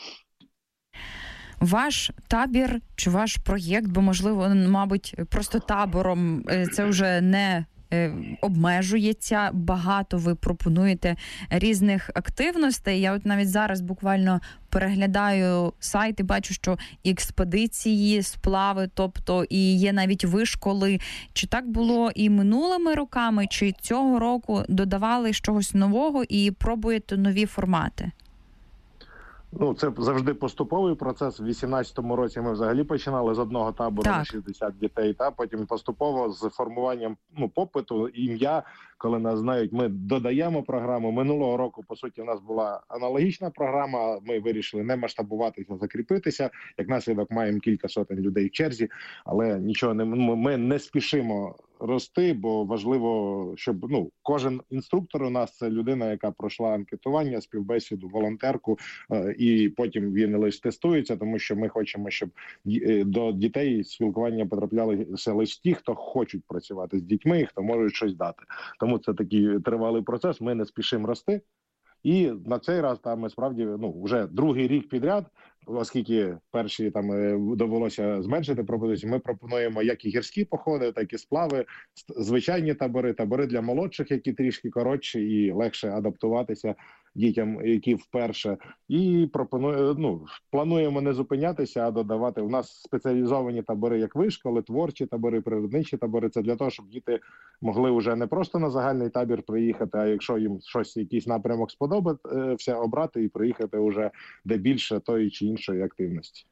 Ваш табір чи ваш проєкт, бо, можливо, мабуть, просто табором це вже не обмежується, багато ви пропонуєте різних активностей. Я от навіть зараз буквально переглядаю сайт і бачу, що експедиції, сплави, тобто і є навіть вишколи. Чи так було і минулими роками, чи цього року додавали чогось нового і пробуєте нові формати? Ну, це завжди поступовий процес. В вісімнадцятому році ми взагалі починали з одного табору так. на шістдесят дітей, та потім поступово з формуванням ну, попиту, ім'я, коли нас знають, ми додаємо програму. Минулого року, по суті, у нас була аналогічна програма, ми вирішили не масштабуватися, закріпитися. Як наслідок маємо кілька сотень людей в черзі, але нічого не ми не спішимо рости, бо важливо, щоб ну кожен інструктор у нас це людина, яка пройшла анкетування, співбесіду, волонтерку, і потім він лише тестується, тому що ми хочемо, щоб до дітей спілкування потраплялися лише ті, хто хочуть працювати з дітьми, і хто можуть щось дати. Тому це такий тривалий процес. Ми не спішимо рости. І на цей раз там ми справді ну вже другий рік підряд, оскільки перші там довелося зменшити пропозицію, ми пропонуємо як і гірські походи, так і сплави, звичайні табори, табори для молодших, які трішки коротші і легше адаптуватися. дітям, які вперше. І пропоную, ну, плануємо не зупинятися, а додавати. У нас спеціалізовані табори, як вишколи, творчі табори, природничі табори. Це для того, щоб діти могли вже не просто на загальний табір приїхати, а якщо їм щось, якийсь напрямок сподобається, обрати і приїхати вже де більше тої чи іншої активності.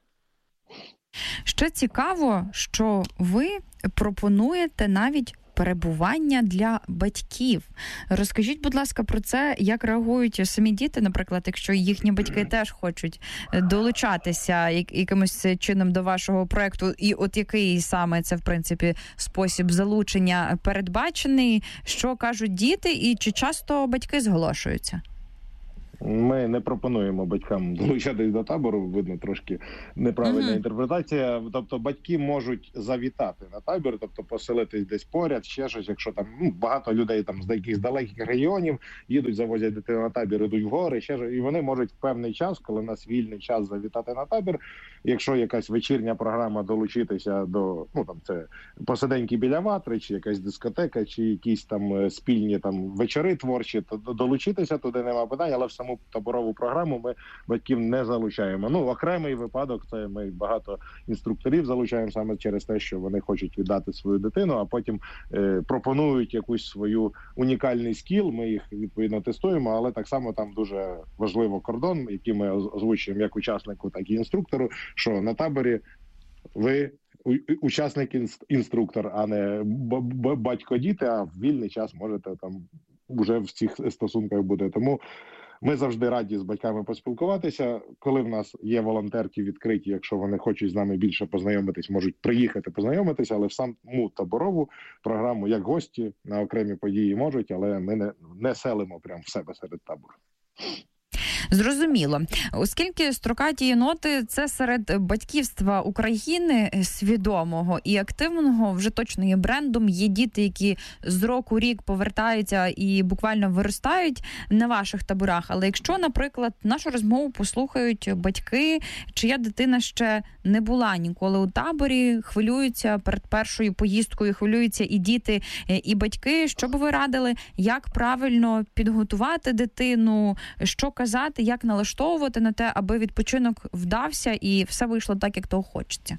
Що цікаво, що ви пропонуєте навіть перебування для батьків. Розкажіть, будь ласка, про це, як реагують самі діти, наприклад, якщо їхні батьки теж хочуть долучатися якимось чином до вашого проєкту, і от який саме це, в принципі, спосіб залучення передбачений, що кажуть діти, і чи часто батьки зголошуються? Ми не пропонуємо батькам долучатись до табору, видно, трошки неправильна uh-huh. інтерпретація. Тобто батьки можуть завітати на табір, тобто поселитись десь поряд, ще щось, якщо там ну, багато людей там з якихось далеких регіонів їдуть, завозять дитину на табір, ідуть в гори, ще щось, і вони можуть в певний час, коли у нас вільний час, завітати на табір. Якщо якась вечірня програма, долучитися до, ну там це посиденьки біля ватри, чи якась дискотека, чи якісь там спільні там вечори творчі, то долучитися туди нема питань, але в саму таборову програму ми батьків не залучаємо. Ну, окремий випадок, це ми багато інструкторів залучаємо саме через те, що вони хочуть віддати свою дитину, а потім е, пропонують якусь свою унікальний скіл, ми їх відповідно тестуємо, але так само там дуже важливо кордон, який ми озвучуємо як учаснику, так і інструктору, що на таборі ви учасник-інструктор, а не батько-діти, а в вільний час можете там вже в цих стосунках бути. Тому ми завжди раді з батьками поспілкуватися. Коли в нас є волонтерки відкриті, якщо вони хочуть з нами більше познайомитись, можуть приїхати познайомитися, але в саму таборову програму, як гості на окремі події можуть, але ми не, не селимо прямо в себе серед табору. Зрозуміло. Оскільки «Строкаті єноти» – це серед батьківства України свідомого і активного, вже точно є брендом, є діти, які з року в рік повертаються і буквально виростають на ваших таборах. Але якщо, наприклад, нашу розмову послухають батьки, чия дитина ще не була ніколи у таборі, хвилюються перед першою поїздкою, хвилюються і діти, і батьки, що б ви радили, як правильно підготувати дитину, що казати, як налаштовувати на те, аби відпочинок вдався і все вийшло так, як того хочеться?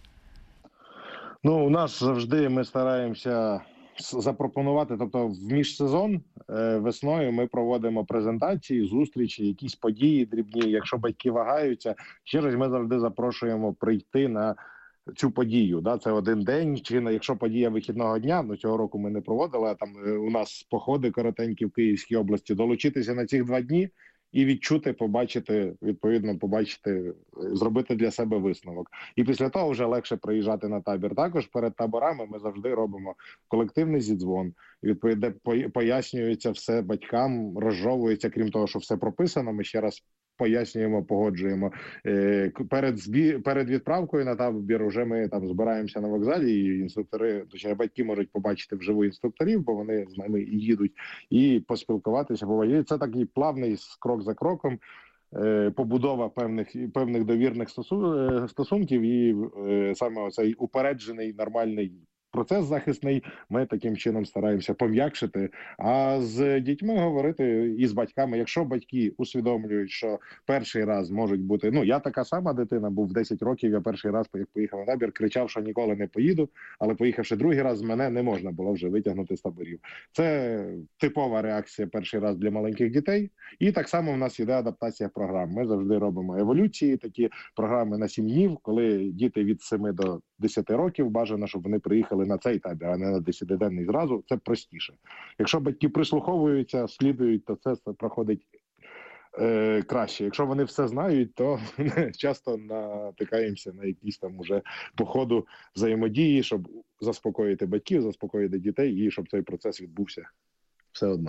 Ну, у нас завжди ми стараємося запропонувати, тобто в міжсезон весною ми проводимо презентації, зустрічі, якісь події дрібні. Якщо батьки вагаються, ще раз ми завжди запрошуємо прийти на цю подію. Да? Це один день, чи якщо подія вихідного дня, ну цього року ми не проводили, а там у нас походи коротенькі в Київській області, долучитися на ці два дні і відчути, побачити, відповідно, побачити, зробити для себе висновок. І після того вже легше приїжджати на табір. Також перед таборами ми завжди робимо колективний зідзвон, відповідно, пояснюється все батькам, розжовується, крім того, що все прописано, ми ще раз пояснюємо, погоджуємо. Перед збі... перед відправкою на табір вже ми там збираємося на вокзалі, і інструктори, точніше, батьки можуть побачити вживу інструкторів, бо вони з нами і їдуть, і поспілкуватися. І це такий плавний крок за кроком, побудова певних певних довірних стосунків, і саме оцей упереджений нормальний процес захисний ми таким чином стараємося пом'якшити. А з дітьми говорити і з батьками, якщо батьки усвідомлюють, що перший раз можуть бути, ну я така сама дитина, був в десять років, я перший раз поїхав на табір, кричав, що ніколи не поїду, але поїхавши другий раз, мене не можна було вже витягнути з таборів. Це типова реакція перший раз для маленьких дітей. І так само в нас іде адаптація програм. Ми завжди робимо еволюції, такі програми на сім днів, коли діти від семи до десяти років бажано, щоб вони приїхали на цей табір, а не на десятиденний зразу. Це простіше. Якщо батьки прислуховуються, слідують, то це проходить е, краще. Якщо вони все знають, то часто натикаємося на якісь там уже по ходу взаємодії, щоб заспокоїти батьків, заспокоїти дітей і щоб цей процес відбувся все одно.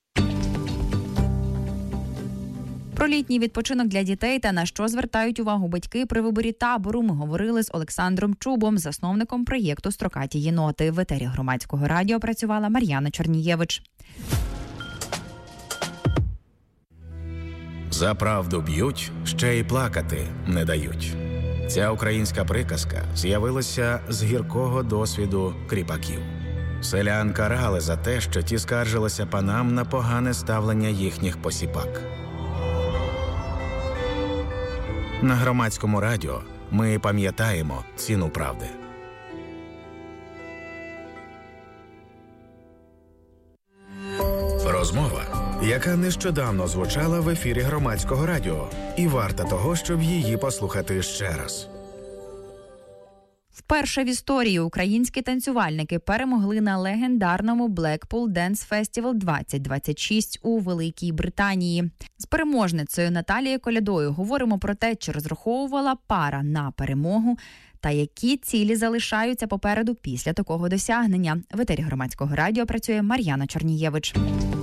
Про літній відпочинок для дітей та на що звертають увагу батьки при виборі табору ми говорили з Олександром Чубом, засновником проєкту «Строкаті єноти». В етері Громадського радіо працювала Мар'яна Чернієвич. За правду б'ють, ще й плакати не дають. Ця українська приказка з'явилася з гіркого досвіду кріпаків. Селян карали за те, що ті скаржилися панам на погане ставлення їхніх посіпак. На Громадському радіо ми пам'ятаємо ціну правди. Розмова, яка нещодавно звучала в ефірі Громадського радіо, і варта того, щоб її послухати ще раз. Вперше в історії українські танцювальники перемогли на легендарному Blackpool Dance Festival двадцять двадцять шість у Великій Британії. З переможницею Наталією Колядою говоримо про те, чи розраховувала пара на перемогу та які цілі залишаються попереду після такого досягнення. В етері Громадського радіо працює Мар'яна Чорнієвич.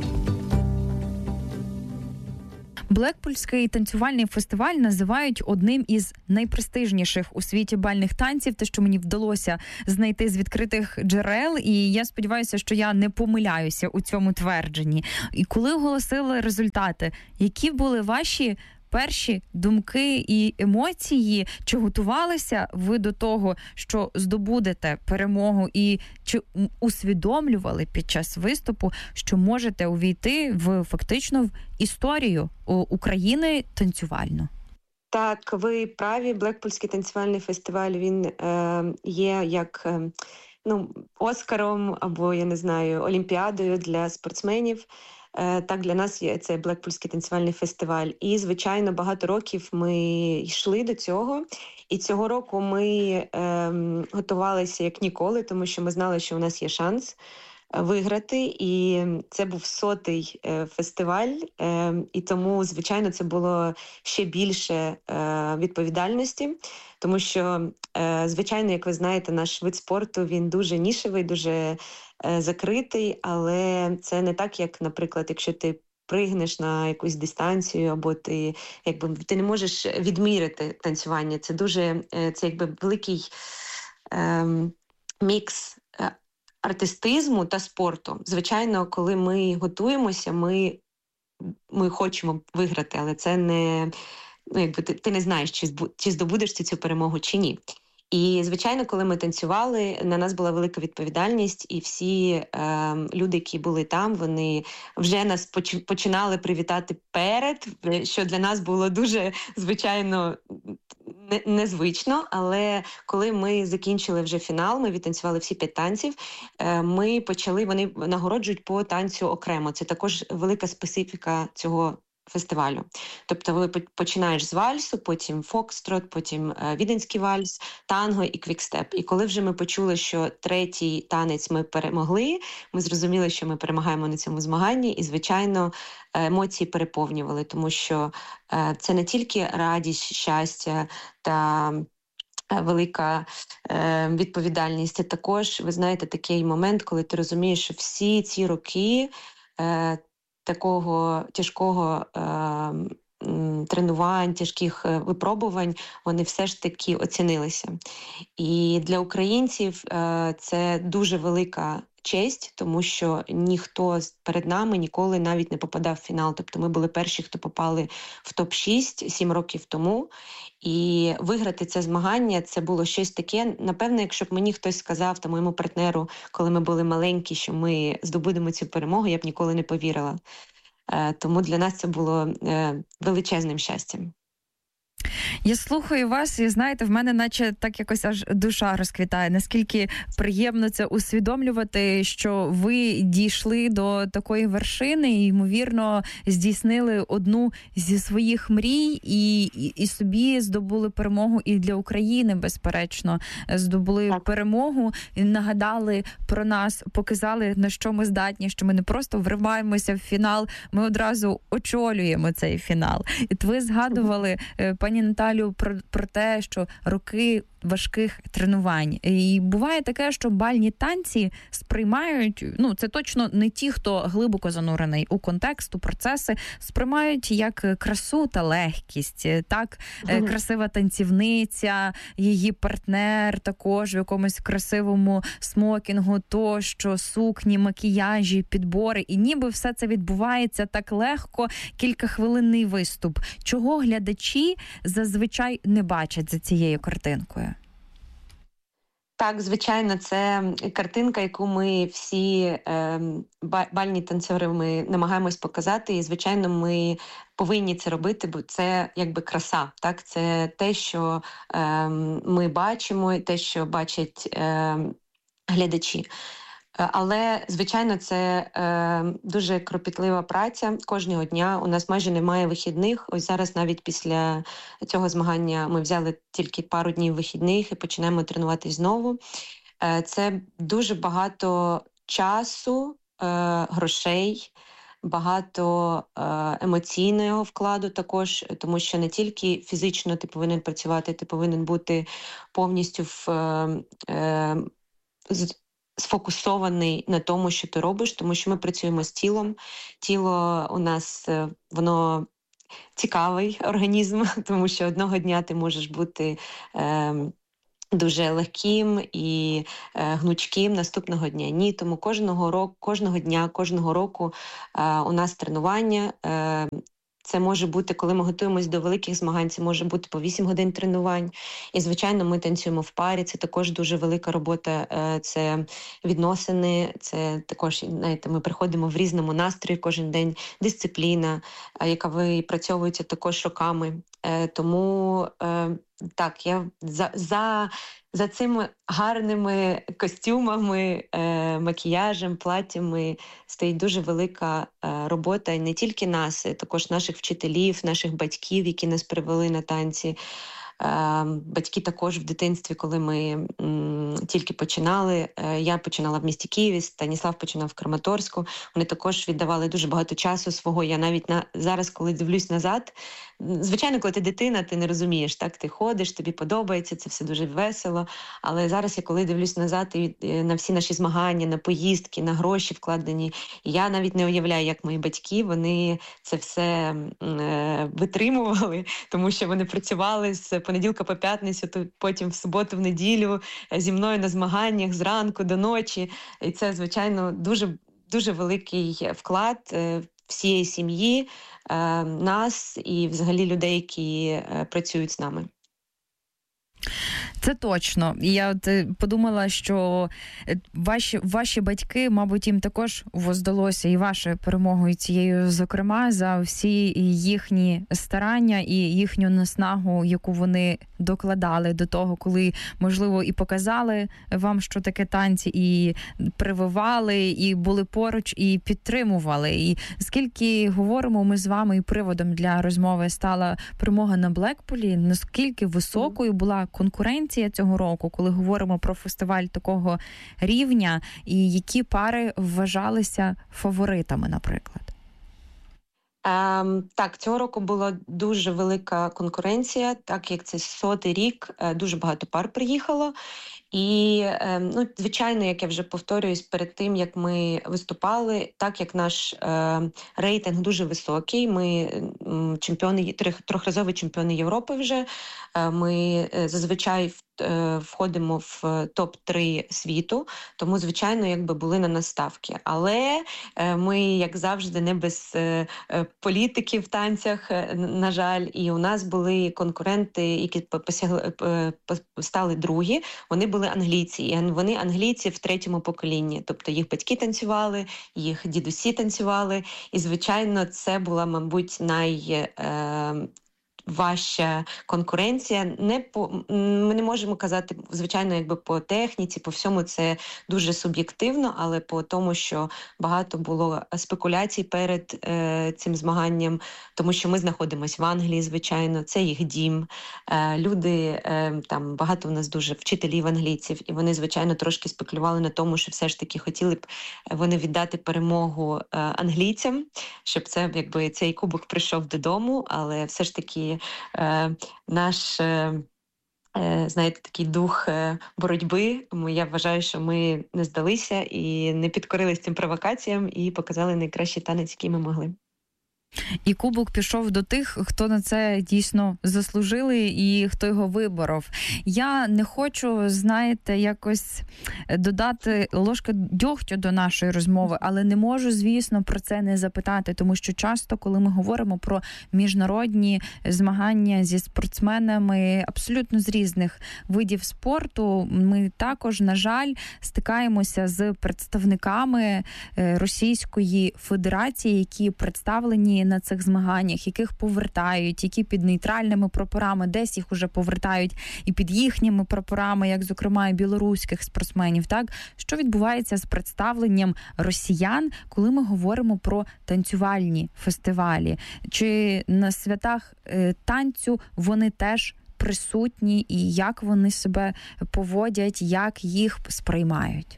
Блекпульський танцювальний фестиваль називають одним із найпрестижніших у світі бальних танців, те, що мені вдалося знайти з відкритих джерел, і я сподіваюся, що я не помиляюся у цьому твердженні. І коли оголосили результати, які були ваші перші думки і емоції? Чи готувалися ви до того, що здобудете перемогу, і чи усвідомлювали під час виступу, що можете увійти в фактично в історію України танцювальну? Так, ви праві. Блекпульський танцювальний фестиваль, він е, є як е, ну, Оскаром або, я не знаю, Олімпіадою для спортсменів. Так, для нас є цей Блекпульський танцювальний фестиваль. І, звичайно, багато років ми йшли до цього. І цього року ми е, готувалися як ніколи, тому що ми знали, що у нас є шанс виграти. І це був сотий е, фестиваль. Е, і тому, звичайно, це було ще більше е, відповідальності. Тому що, е, звичайно, як ви знаєте, наш вид спорту, він дуже нішевий, дуже закритий, але це не так, як, наприклад, якщо ти пригнеш на якусь дистанцію, або ти, якби, ти не можеш відміряти танцювання. Це дуже, це якби великий ем, мікс артистизму та спорту. Звичайно, коли ми готуємося, ми, ми хочемо виграти, але це не, ну, якби ти, ти не знаєш, чи, чи здобудеш ти цю перемогу, чи ні. І, звичайно, коли ми танцювали, на нас була велика відповідальність, і всі е, люди, які були там, вони вже нас починали привітати перед, що для нас було дуже, звичайно, не, незвично. Але коли ми закінчили вже фінал, ми відтанцювали всі п'ять танців, е, ми почали, вони нагороджують по танцю окремо. Це також велика специфіка цього фестивалю. Тобто ви починаєш з вальсу, потім фокстрот, потім е, віденський вальс, танго і квікстеп. І коли вже ми почули, що третій танець ми перемогли, ми зрозуміли, що ми перемагаємо на цьому змаганні, і, звичайно, емоції переповнювали, тому що е, це не тільки радість, щастя та велика е, відповідальність. Це також, ви знаєте, такий момент, коли ти розумієш, що всі ці роки е, такого тяжкого е, тренувань, тяжких випробувань, вони все ж таки оцінилися. І для українців е, це дуже велика честь, тому що ніхто перед нами ніколи навіть не попадав в фінал. Тобто ми були перші, хто попали в топ шість сім років тому. І виграти це змагання, це було щось таке. Напевно, якщо б мені хтось сказав, та моєму партнеру, коли ми були маленькі, що ми здобудемо цю перемогу, я б ніколи не повірила. Тому для нас це було величезним щастям. Я слухаю вас, і, знаєте, в мене наче так якось аж душа розквітає. Наскільки приємно це усвідомлювати, що ви дійшли до такої вершини і, ймовірно, здійснили одну зі своїх мрій і, і, і собі здобули перемогу, і для України, безперечно, здобули так. перемогу, і нагадали про нас, показали, на що ми здатні, що ми не просто вриваємося в фінал, ми одразу очолюємо цей фінал. І ви згадували, пані Наталю, про, про те, що роки важких тренувань. І буває таке, що бальні танці сприймають, ну, це точно не ті, хто глибоко занурений у контекст, у процеси, сприймають як красу та легкість. Так, mm-hmm. красива танцівниця, її партнер також в якомусь красивому смокінгу, тощо, сукні, макіяжі, підбори. І ніби все це відбувається так легко, кількахвилинний виступ. Чого глядачі зазвичай не бачать за цією картинкою? Так, звичайно, це картинка, яку ми всі е, бальні танцори ми намагаємось показати. І, звичайно, ми повинні це робити, бо це якби краса. Так? Це те, що е, ми бачимо, і те, що бачать е, глядачі. Але, звичайно, це е, дуже кропітлива праця кожного дня. У нас майже немає вихідних. Ось зараз навіть після цього змагання ми взяли тільки пару днів вихідних і починаємо тренуватись знову. Е, це дуже багато часу, е, грошей, багато е, емоційного вкладу також, тому що не тільки фізично ти повинен працювати, ти повинен бути повністю в е, е, сфокусований на тому, що ти робиш, тому що ми працюємо з тілом. Тіло у нас, воно цікавий організм, тому що одного дня ти можеш бути е, дуже легким і е, гнучким, наступного дня ні. Тому кожного року, кожного дня, кожного року е, у нас тренування. Е, Це може бути, коли ми готуємось до великих змагань, це може бути по вісім годин тренувань. І, звичайно, ми танцюємо в парі, це також дуже велика робота, це відносини, це також, знаєте, ми приходимо в різному настрої кожен день, дисципліна, яка випрацьовується також роками. Тому, так, я за, за, за цими гарними костюмами, е, макіяжем, платтями стоїть дуже велика е, робота. І не тільки нас, а також наших вчителів, наших батьків, які нас привели на танці. Е, батьки також в дитинстві, коли ми м, тільки починали, е, я починала в місті Києві, Станіслав починав в Краматорську, вони також віддавали дуже багато часу свого. Я навіть на, зараз, коли дивлюсь назад, звичайно, коли ти дитина, ти не розумієш, так, ти ходиш, тобі подобається, це все дуже весело, але зараз я коли дивлюсь назад і на всі наші змагання, на поїздки, на гроші вкладені, я навіть не уявляю, як мої батьки, вони це все е, витримували, тому що вони працювали з понеділка по п'ятницю, то потім в суботу, в неділю зі мною на змаганнях зранку до ночі, і це, звичайно, дуже, дуже великий вклад е, всієї сім'ї, нас і взагалі людей, які працюють з нами. Це точно. І я от подумала, що ваші, ваші батьки, мабуть, їм також воздалося і вашою перемогою цією, зокрема, за всі їхні старання і їхню наснагу, яку вони докладали до того, коли, можливо, і показали вам, що таке танці, і прививали, і були поруч, і підтримували. І скільки говоримо ми з вами, і приводом для розмови стала перемога на Блекпулі, наскільки високою була конкуренція цього року, коли говоримо про фестиваль такого рівня, і які пари вважалися фаворитами, наприклад? Ем, так, цього року була дуже велика конкуренція, так як це сотий рік, дуже багато пар приїхало. І, ну, звичайно, як я вже повторююсь, перед тим, як ми виступали, так як наш е, рейтинг дуже високий, ми чемпіони, трьохразові чемпіони Європи вже, е, ми зазвичай входимо в топ три світу, тому, звичайно, якби були на нас ставки. Але ми, як завжди, не без політики в танцях, на жаль, і у нас були конкуренти, які посягли, стали другі, вони були англійці, і вони англійці в третьому поколінні, тобто їх батьки танцювали, їх дідусі танцювали, і, звичайно, це була, мабуть, най... важча конкуренція. Не по ми не можемо казати, звичайно, якби по техніці, по всьому це дуже суб'єктивно, але по тому, що багато було спекуляцій перед е, цим змаганням, тому що ми знаходимося в Англії, звичайно, це їх дім. Е, люди, е, там багато у нас дуже вчителів англійців, і вони, звичайно, трошки спекулювали на тому, що все ж таки хотіли б вони віддати перемогу е, англійцям, щоб це, якби, цей кубок прийшов додому, але все ж таки Е, наш, е, знаєте, такий дух боротьби. Я вважаю, що ми не здалися і не підкорились цим провокаціям і показали найкращий танець, який ми могли. І кубок пішов до тих, хто на це дійсно заслужили і хто його виборов. Я не хочу, знаєте, якось додати ложки дьогтю до нашої розмови, але не можу, звісно, про це не запитати, тому що часто, коли ми говоримо про міжнародні змагання зі спортсменами абсолютно з різних видів спорту, ми також, на жаль, стикаємося з представниками Російської Федерації, які представлені на цих змаганнях, яких повертають, які під нейтральними прапорами, десь їх уже повертають і під їхніми прапорами, як, зокрема, і білоруських спортсменів. Так? Що відбувається з представленням росіян, коли ми говоримо про танцювальні фестивалі? Чи на святах е, танцю вони теж присутні і як вони себе поводять, як їх сприймають?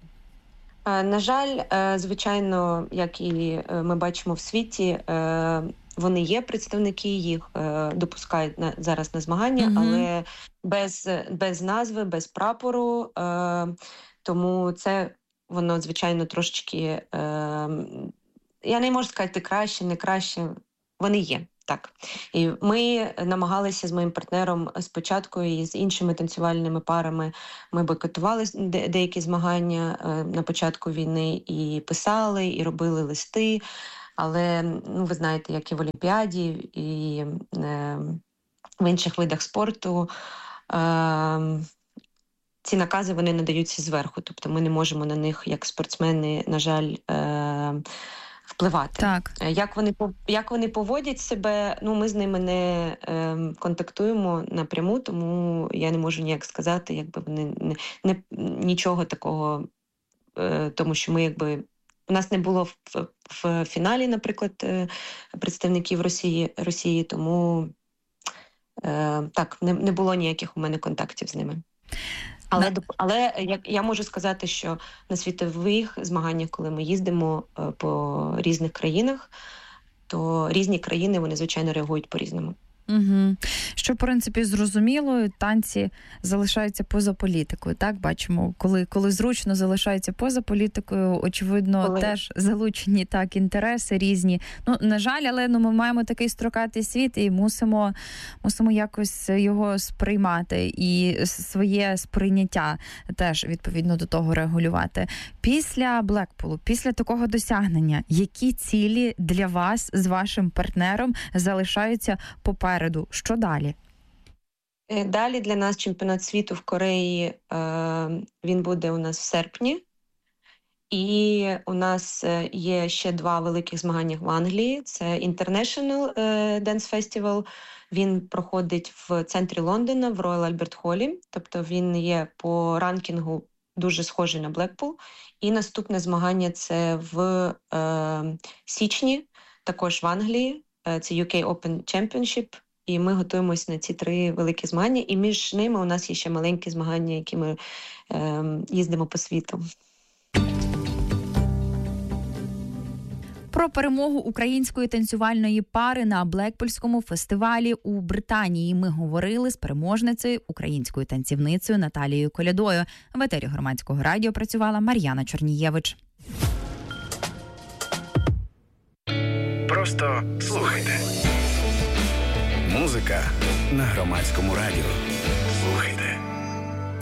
На жаль, звичайно, як і ми бачимо в світі, вони є, представники їх допускають на, зараз на змагання, mm-hmm. але без, без назви, без прапору, тому це воно, звичайно, трошечки, я не можу сказати краще, не краще, вони є. Так, і ми намагалися з моїм партнером спочатку і з іншими танцювальними парами. Ми бойкотували де- деякі змагання е, на початку війни і писали, і робили листи. Але ну, ви знаєте, як і в Олімпіаді, і е, в інших видах спорту е, ці накази вони надаються зверху. Тобто ми не можемо на них, як спортсмени, на жаль, е, впливати. Так. Як вони, як вони поводять себе, ну, ми з ними не е, контактуємо напряму, тому я не можу ніяк сказати, якби вони не, не, нічого такого, е, тому що ми, якби, у нас не було в, в, в фіналі, наприклад, е, представників Росії, Росії, тому е, так, не, не було ніяких у мене контактів з ними. Але, але як я можу сказати, що на світових змаганнях, коли ми їздимо по різних країнах, то різні країни, вони, звичайно, реагують по-різному. Угу. Що, в принципі, зрозуміло, танці залишаються поза політикою, так? Бачимо, коли, коли зручно залишаються поза політикою, очевидно, коли... теж залучені так інтереси різні. Ну, на жаль, але ну, ми маємо такий строкатий світ і мусимо, мусимо якось його сприймати і своє сприйняття теж, відповідно до того, регулювати. Після Блекпулу, після такого досягнення, які цілі для вас з вашим партнером залишаються попереду? Що далі? Далі для нас чемпіонат світу в Кореї, він буде у нас в серпні. І у нас є ще два великих змагання в Англії. Це International Dance Festival. Він проходить в центрі Лондона, в Royal Albert Hall. Тобто він є по ранкінгу дуже схожий на Блекпул. І наступне змагання – це в е, січні, також в Англії. Це ю кей Open Championship. І ми готуємося на ці три великі змагання. І між ними у нас є ще маленькі змагання, які ми е, їздимо по світу. Про перемогу української танцювальної пари на Блекпульському фестивалі у Британії ми говорили з переможницею, українською танцівницею Наталією Колядою. В етері Громадського радіо працювала Мар'яна Чорнієвич. Просто слухайте. Музика на Громадському радіо. Слухайте.